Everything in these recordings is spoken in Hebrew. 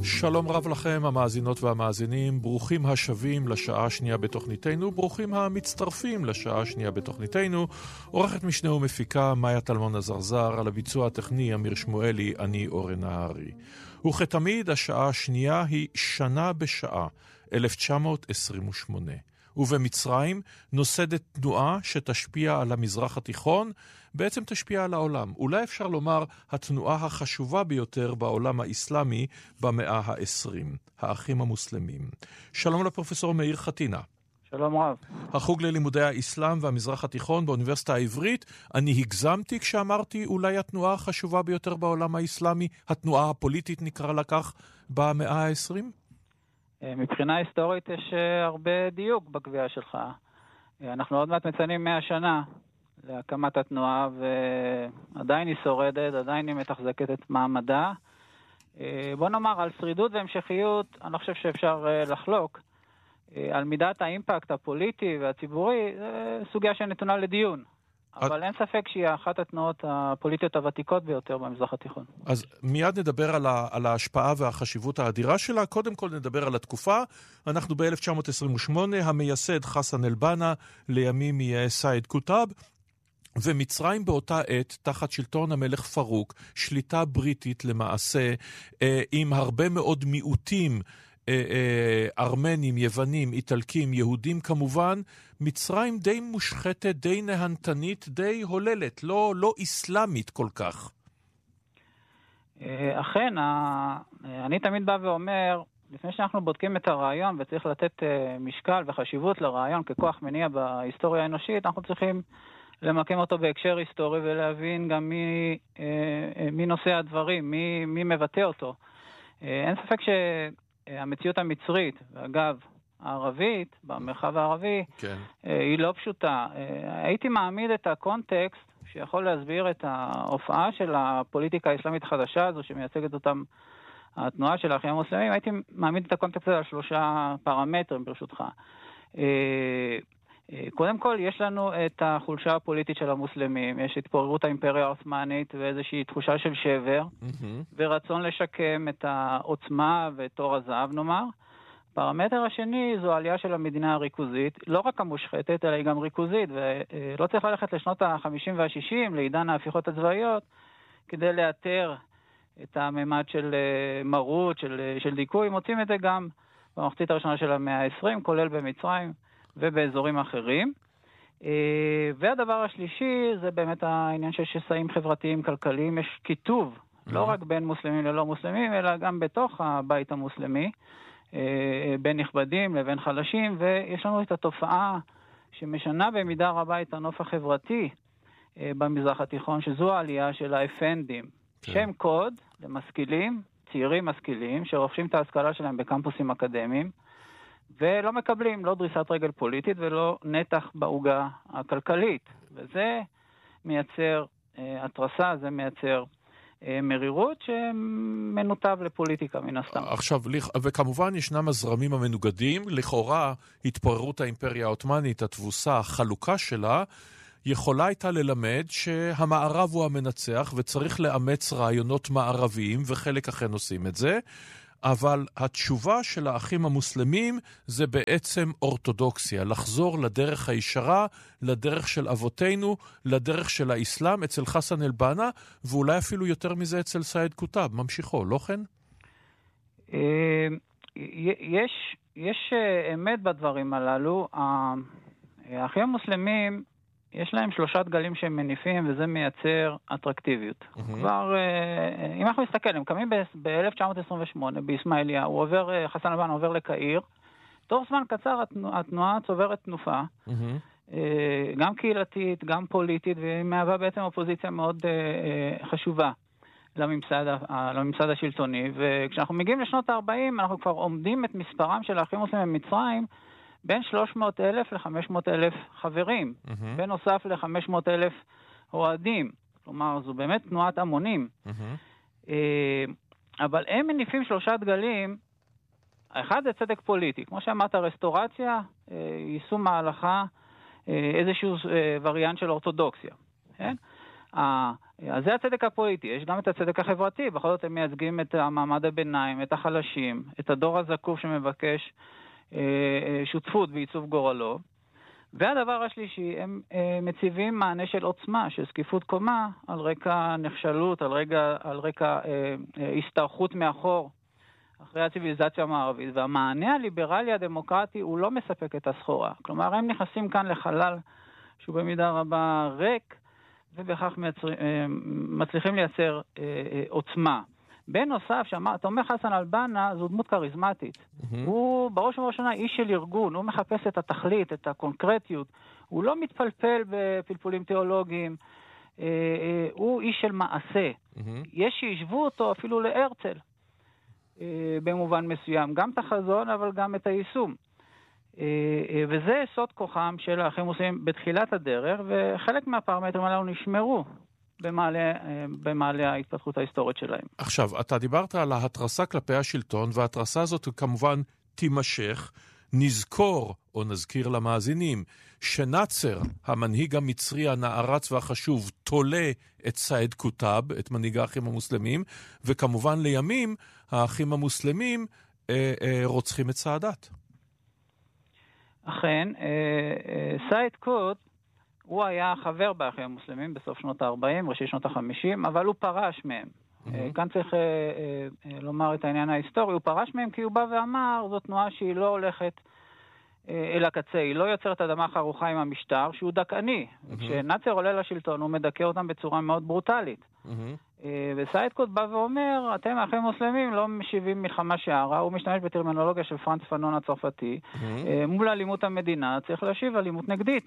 שלום רב לכם המאזינות והמאזינים, ברוכים השבים לשעה השנייה בתוכניתנו, ברוכים המצטרפים לשעה השנייה בתוכניתנו. עורכת משנה ומפיקה מאיה טלמון הזרזר, על הביצוע הטכני אמיר שמואלי, אני אורן נהרי. וכתמיד השעה השנייה היא שנה בשעה, 1928. ובמצרים נוסדת תנועה שתשפיע על המזרח התיכון, בעצם תשפיע על העולם. אולי אפשר לומר התנועה החשובה ביותר בעולם האסלאמי במאה ה-20, האחים המוסלמים. שלום לפרופסור מאיר חתינה. שלום רב. החוג ללימודי האסלאם והמזרח התיכון באוניברסיטה העברית. אני הגזמתי כשאמרתי אולי התנועה החשובה ביותר בעולם האסלאמי, התנועה הפוליטית נקרא לה כך, במאה ה-20? מבחינה היסטורית יש הרבה דיוק בקביעה שלך. אנחנו עוד מעט מציינים 100 שנה להקמת התנועה, ועדיין היא שורדת, עדיין היא מתחזקת את מעמדה. בוא נאמר, על שרידות והמשכיות, אני לא חושב שאפשר לחלוק. על מידת האימפקט הפוליטי והציבורי, זה סוגיה שנתונה לדיון. אבל אין ספק שהיא אחת התנועות הפוליטיות הוותיקות ביותר במזרח התיכון. אז מיד נדבר על ההשפעה והחשיבות האדירה שלה. קודם כל נדבר על התקופה. אנחנו ב-1928, המייסד חסן אל-בנה, לימים יהיה סייד קוטב, ומצרים באותה עת, תחת שלטון המלך פרוק, שליטה בריטית למעשה, עם הרבה מאוד מיעוטים, ארמנים, יוונים, איטלקים, יהודים כמובן, מצרים די מושחתת, די נהנתנית, די הוללת, לא אסלאמית כל כך. אכן, אני תמיד בא ואומר, לפני שאנחנו בודקים את הרעיון וצריך לתת משקל וחשיבות לרעיון ככוח מניע בהיסטוריה האנושית, אנחנו צריכים למקם אותו בהקשר היסטורי ולהבין גם מי נושא הדברים, מי מבטא אותו. אין ספק המציאות המצרית, ואגב, הערבית, במרחב הערבי, כן. היא לא פשוטה. הייתי מעמיד את הקונטקסט שיכול להסביר את ההופעה של הפוליטיקה האסלאמית החדשה הזו, שמייצגת אותם התנועה של האחים המוסלמים, הייתי מעמיד את הקונטקסט הזה על 3 פרמטרים ברשותך. קודם כל, יש לנו את החולשה הפוליטית של המוסלמים, יש התפוררות האימפריה העות'מאנית ואיזושהי תחושה של שבר, ורצון לשקם את העוצמה ואת תור הזהב, נאמר. הפרמטר השני זו העלייה של המדינה הריכוזית, לא רק המושחתת, אלא היא גם ריכוזית, ולא צריך ללכת לשנות ה-50 וה-60, לעידן ההפיכות הצבאיות, כדי לאתר את הממד של מרות, של דיכוי. מוצאים את זה גם במחצית הראשונה של המאה ה-20, כולל במצרים ובאזורים אחרים. והדבר השלישי זה באמת העניין של שסעים חברתיים כלכליים. יש כיתוב, לא רק בין מוסלמים ללא מוסלמים, אלא גם בתוך הבית המוסלמי, בין נכבדים לבין חלשים, ויש לנו את התופעה שמשנה במידה רבה את הנוף החברתי במזרח התיכון, שזו העלייה של האפנדים. שם קוד למשכילים, צעירים משכילים, שרוכשים את ההשכלה שלהם בקמפוסים אקדמיים, ולא מקבלים לא דריסת רגל פוליטית ולא נתח בעוגה הכלכלית. וזה מייצר התרסה, זה מייצר מרירות שמנותב לפוליטיקה מן הסתם. עכשיו, וכמובן ישנם הזרמים המנוגדים, לכאורה התפוררות האימפריה העות'מאנית, התבוסה, החלוקה שלה, יכולה הייתה ללמד שהמערב הוא המנצח וצריך לאמץ רעיונות מערביים, וחלק אכן עושים את זה. אבל התשובה של האחים המוסלמים זה בעצם אורתודוקסיה, לחזור לדרך הישרה, לדרך של אבותינו, לדרך של האסלאם אצל חסן אל-בנה, ואולי אפילו יותר מזה אצל סייד קוטב. ממשיכו, לא כן? יש אמת בדברים הללו. האחים המוסלמים, יש להם 3 דגלים שהם מניפים, וזה מייצר אטרקטיביות. כבר, אם אנחנו נסתכל, הם קמים ב-1928, באסמאעיליה, חסן אל-בנה עובר לקהיר, תוך זמן קצר התנועה צוברת תנופה, גם קהילתית, גם פוליטית, והיא מהווה בעצם אופוזיציה מאוד חשובה לממסד השלטוני, וכשאנחנו מגיעים לשנות ה-40, אנחנו כבר עומדים את מספרם של האחים המוסלמים במצרים, בין 300,000 ל-500,000 חברים, בנוסף ל-500,000 אוהדים. כלומר, זו באמת תנועת המונים. אבל הם מניפים 3 דגלים. האחד זה צדק פוליטי. כמו שאמרת, רסטורציה, יישום מהלכה, איזשהו וריאנט של אורתודוקסיה. כן? אז זה הצדק הפוליטי. יש גם את הצדק החברתי, בכל זאת הם מייצגים את המעמד הביניים, את החלשים, את הדור הזקוף שמבקש שותפות בעיצוב גורלו. והדבר השלישי, הם מציבים מענה של עוצמה, של סקיפות קומה, על רקע נחשלות, על רקע הסתרחות מאחור, אחרי הציביליזציה המערבית. והמענה הליברלי הדמוקרטי הוא לא מספק את הסחורה. כלומר, הם נכנסים כאן לחלל שהוא במידה רבה ריק, ובכך מצליחים לייצר עוצמה. בנוסף, תומר חסן אלבנה זו דמות כריזמטית. הוא בראש ובראשונה איש של ארגון, הוא מחפש את התכלית, את הקונקרטיות. הוא לא מתפלפל בפלפולים תיאולוגיים, הוא איש של מעשה. יש שישבו אותו אפילו להרצל, במובן מסוים. גם את החזון, אבל גם את היישום. וזה סוד כוחם של האחים המוסלמים בתחילת הדרך, וחלק מהפרמטרים הללו נשמרו במעלה ההתפתחות ההיסטורית שלהם. עכשיו, אתה דיברת על ההתרסה כלפי השלטון, וההתרסה הזאת כמובן תימשך. נזכור, או נזכיר למאזינים, שנאצר, המנהיג המצרי הנערץ והחשוב, תולה את סעד קוטב, את מנהיג האחים המוסלמים, וכמובן לימים האחים המוסלמים רוצחים את סאדאת. אכן, סעד קוטב הוא היה חבר באחים המוסלמים בסוף שנות ה-40, ראשי שנות ה-50, אבל הוא פרש מהם. כאן צריך לומר את העניין ההיסטורי. הוא פרש מהם כי הוא בא ואמר, זו תנועה שהיא לא הולכת אל הקצה, היא לא יוצרת אדמה חרוכה עם המשטר, שהוא דכאני. כשנאצר עולה לשלטון, הוא מדכא אותם בצורה מאוד ברוטלית. וסעד קוטב בא ואומר, אתם האחים המוסלמים לא משיבים מלחמה שערה, הוא משתמש בטרמינולוגיה של פרנץ פנון הצרפתי, מול אלימות המדינה צריך להשיב אלימות נגדית.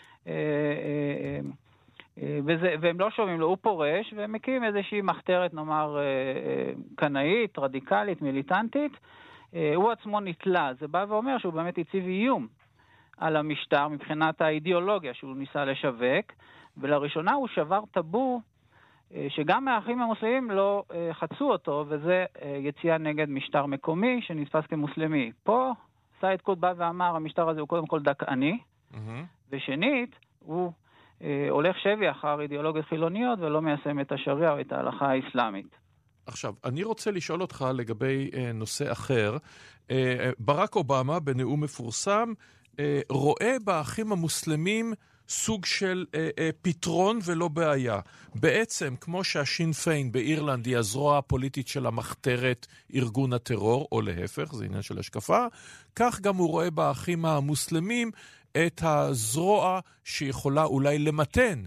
והם לא שומעים לו, הוא פורש ומקים איזושהי מחתרת, נאמר, קנאית, רדיקלית, מיליטנטית. הוא עצמו נתלה, זה בא ואומר שהוא באמת הציב איום על המשטר מבחינת האידיאולוגיה שהוא ניסה לשווק, ולראשונה הוא שבר טאבו שגם האחים המוסלמים לא חצו אותו, וזה יציאה נגד משטר מקומי שנתפס כמוסלמי. פה סעד קוטב בא ואמר, המשטר הזה הוא קודם כל דכאני, ושנית, הוא הולך שבי אחר אידיאולוגיות חילוניות ולא מיישם את השריעה או את ההלכה האסלאמית. עכשיו, אני רוצה לשאול אותך לגבי נושא אחר. ברק אובמה בנאום מפורסם רואה באחים המוסלמים סוג של פתרון ולא בעיה. בעצם, כמו שהשין פיין באירלנד היא הזרוע הפוליטית של המחתרת ארגון הטרור, או להפך, זה עניין של השקפה, כך גם הוא רואה באחים המוסלמים את הזרוע שיכולה אולי למתן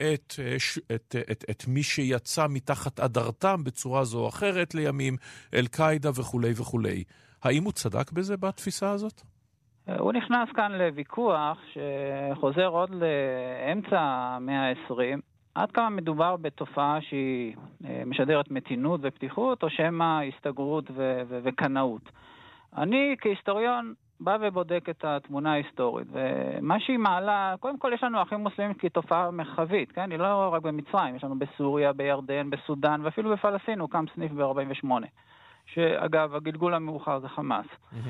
את מי שיצא מתחת אדרתם בצורה זו או אחרת לימים, אל-קאידה וכו' וכו'. האם הוא צדק בזה בתפיסה הזאת? הוא נכנס כאן לוויכוח שחוזר עוד לאמצע המאה ה-20, עד כמה מדובר בתופעה שהיא משדרת מתינות ופתיחות, או שמה הסתגרות וקנאות. אני כהיסטוריון בא ובודק את התמונה ההיסטורית, ומה שהיא מעלה, קודם כל יש לנו אחים מוסלמים כתופעה מרחבית, כן? היא לא רק במצרים, יש לנו בסוריה, בירדן, בסודן, ואפילו בפלסטין הוקם סניף ב-48, שאגב, הגלגול המאוחר זה חמאס.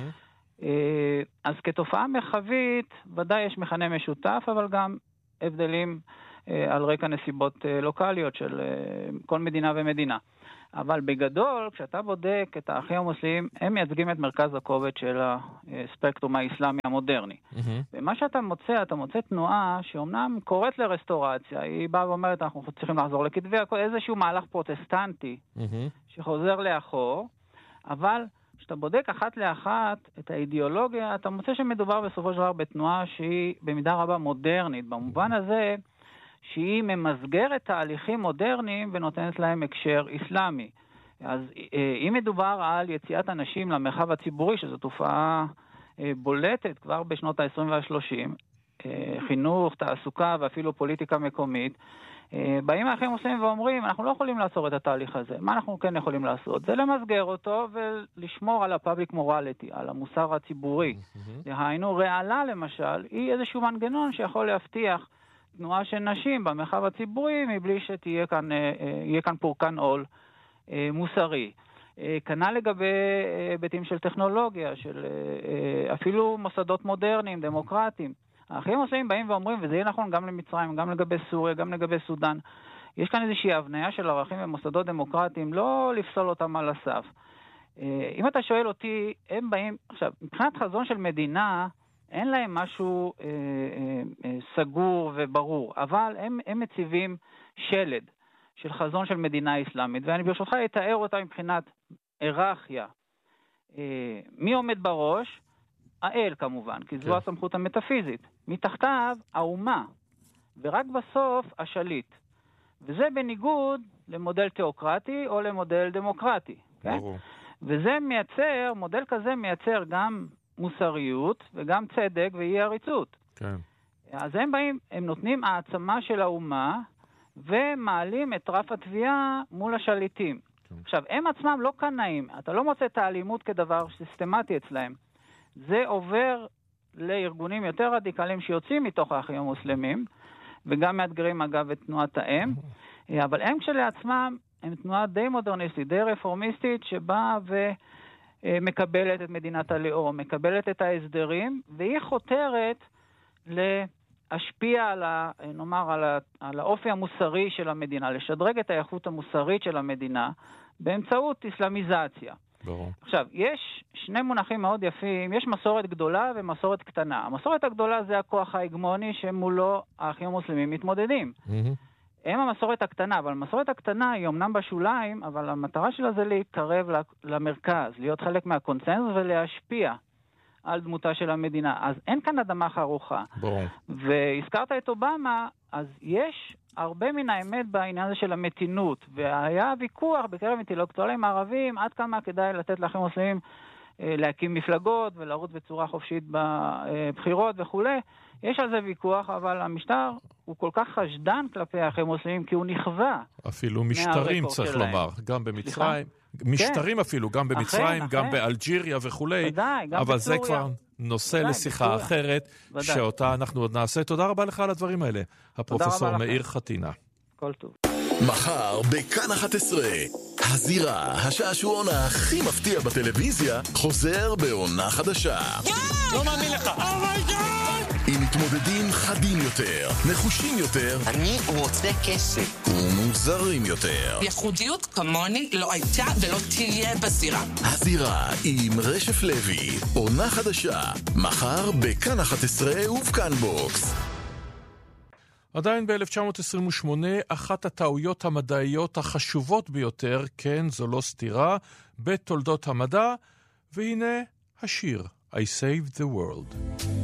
אז כתופעה מרחבית, ודאי יש מכנה משותף, אבל גם הבדלים על רקע נסיבות לוקליות של כל מדינה ומדינה. אבל בגדול, כשאתה בודק את האחים המוסלמים, הם מייצגים את מרכז הכובד של הספקטרום האסלאמי המודרני. ומה שאתה מוצא, אתה מוצא תנועה שאומנם קוראת לרסטורציה, היא באה ואומרת, אנחנו צריכים לחזור לכתבי הכל, איזשהו מהלך פרוטסטנטי שחוזר לאחור, אבל כשאתה בודק אחת לאחת את האידיאולוגיה, אתה מוצא שמדובר בסופו של דבר בתנועה שהיא במידה רבה מודרנית, במובן הזה שהיא ממסגרת תהליכים מודרניים ונותנת להם הקשר אסלאמי. אז אם מדובר על יציאת אנשים למרחב הציבורי, שזו תופעה בולטת כבר בשנות ה-20 וה-30, חינוך, תעסוקה ואפילו פוליטיקה מקומית, באים האחים המוסלמים ואומרים, אנחנו לא יכולים לעצור את התהליך הזה. מה אנחנו כן יכולים לעשות? זה למסגר אותו ולשמור על ה-public morality, על המוסר הציבורי. דהיינו, רעלה למשל, היא איזשהו מנגנון שיכול להבטיח תנועה של נשים במרחב הציבורי, מבלי שיהיה כאן פורקן עול מוסרי. כנ"ל לגבי היבטים של טכנולוגיה, של אפילו מוסדות מודרניים, דמוקרטיים. האחים המוסלמים באים ואומרים, וזה יהיה נכון גם למצרים, גם לגבי סוריה, גם לגבי סודן, יש כאן איזושהי הבניה של ערכים ומוסדות דמוקרטיים, לא לפסול אותם על הסף. אם אתה שואל אותי, הם באים, עכשיו, מבחינת חזון של מדינה, אין להם משהו סגור וברור, אבל הם מציבים שלד של חזון של מדינה אסלאמית, ואני ברשותך אתאר אותה מבחינת היררכיה. מי עומד בראש? האל כמובן, כי זו הסמכות המטאפיזית. מתחתיו האומה, ורק בסוף השליט. וזה בניגוד למודל תיאוקרטי או למודל דמוקרטי. ברור. וזה מייצר, מודל כזה מייצר גם מוסריות וגם צדק ואי עריצות. כן. אז הם באים, הם נותנים העצמה של האומה ומעלים את רף התביעה מול השליטים. כן. עכשיו, הם עצמם לא קנאים. אתה לא מוצא את האלימות כדבר סיסטמטי אצלהם. זה עובר לארגונים יותר רדיקליים שיוצאים מתוך האחים המוסלמים, וגם מאתגרים אגב את תנועת האם, אבל הם כשלעצמם הם תנועה די מודרניסטית, די רפורמיסטית, שבאה ומקבלת את מדינת הלאום, מקבלת את ההסדרים, והיא חותרת להשפיע נאמר, על האופי המוסרי של המדינה, לשדרג את האיכות המוסרית של המדינה, באמצעות אסלאמיזציה. ברור. עכשיו, יש שני מונחים מאוד יפים, יש מסורת גדולה ומסורת קטנה. המסורת הגדולה זה הכוח ההגמוני שמולו האחים המוסלמים מתמודדים. הם המסורת הקטנה, אבל המסורת הקטנה היא אמנם בשוליים, אבל המטרה שלה זה להתקרב למרכז, להיות חלק מהקונצנזוס ולהשפיע על דמותה של המדינה. אז אין כאן אדמה חרוכה. ברור. והזכרת את אובמה, אז יש הרבה מן האמת בעניין הזה של המתינות, והיה ויכוח בקרב אינטלקטואלים ערבים עד כמה כדאי לתת לאחים מוסלמים להקים מפלגות ולרוץ בצורה חופשית בבחירות וכו'. יש על זה ויכוח, אבל המשטר הוא כל כך חשדן כלפי האחים מוסלמים, כי הוא נכווה. אפילו משטרים צריך שלהם. לומר, גם במצרים, משטרים כן. אפילו, גם במצרים, אכן, גם באלג'יריה וכו'. אבל זה כבר נושא לשיחה אחרת, שאותה אנחנו עוד נעשה. תודה רבה לך על הדברים האלה, הפרופסור מאיר חתינה. כל טוב. מחר בכאן 11, הזירה, השעשועון הכי מפתיע בטלוויזיה, חוזר בעונה חדשה. לא מאמין לך. עם מתמודדים חדים יותר, נחושים יותר, אני רוצה כסף, ומוזרים יותר. ייחודיות כמוני לא הייתה ולא תהיה בזירה. הזירה עם רשף לוי, עונה חדשה, מחר בכאן 11 ובכאן בוקס. עדיין ב-1928, אחת הטעויות המדעיות החשובות ביותר, כן, זו לא סתירה, בתולדות המדע, והנה השיר I Saved the World.